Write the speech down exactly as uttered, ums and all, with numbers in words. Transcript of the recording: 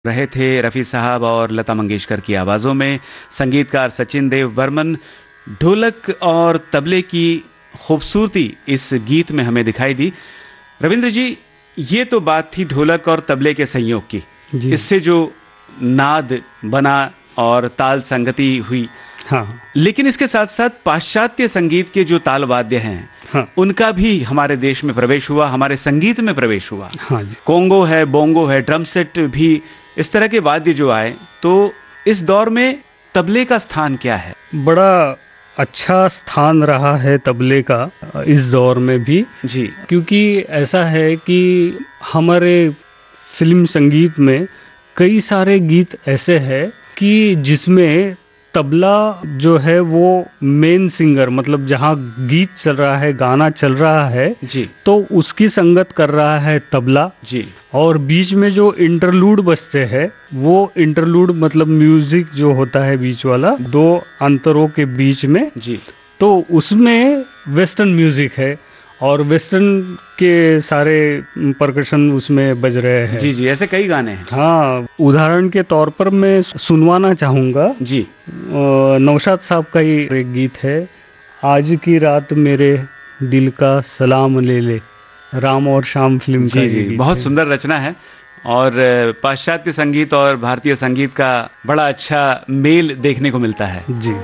रहे थे रफ़ी साहब और लता मंगेशकर की आवाज़ों में। संगीतकार सचिन देव बर्मन, ढोलक और तबले की खूबसूरती इस गीत में हमें दिखाई दी। रविंद्र जी, ये तो बात थी ढोलक और तबले के संयोग की, इससे जो नाद बना और ताल संगति हुई। हाँ। लेकिन इसके साथ साथ पाश्चात्य संगीत के जो ताल वाद्य हैं, हाँ, उनका भी हमारे देश में प्रवेश हुआ, हमारे संगीत में प्रवेश हुआ। हाँ जी। कोंगो है, बोंगो है, ड्रम सेट भी, इस तरह के वाद्य जो आए, तो इस दौर में तबले का स्थान क्या है? बड़ा अच्छा स्थान रहा है तबले का इस दौर में भी जी, क्योंकि ऐसा है कि हमारे फिल्म संगीत में कई सारे गीत ऐसे हैं कि जिसमें तबला जो है वो मेन सिंगर, मतलब जहाँ गीत चल रहा है, गाना चल रहा है जी, तो उसकी संगत कर रहा है तबला जी, और बीच में जो इंटरलूड बजते हैं वो इंटरलूड मतलब म्यूजिक जो होता है बीच वाला दो अंतरों के बीच में जी, तो उसमें वेस्टर्न म्यूजिक है और वेस्टर्न के सारे परकशन उसमें बज रहे हैं। जी, जी, ऐसे कई गाने हैं। हाँ, उदाहरण के तौर पर मैं सुनवाना चाहूँगा जी, नौशाद साहब का ही एक गीत है, आज की रात मेरे दिल का सलाम ले ले, राम और श्याम फिल्म का। जी, जी, बहुत सुंदर रचना है और पाश्चात्य संगीत और भारतीय संगीत का बड़ा अच्छा मेल देखने को मिलता है। जी।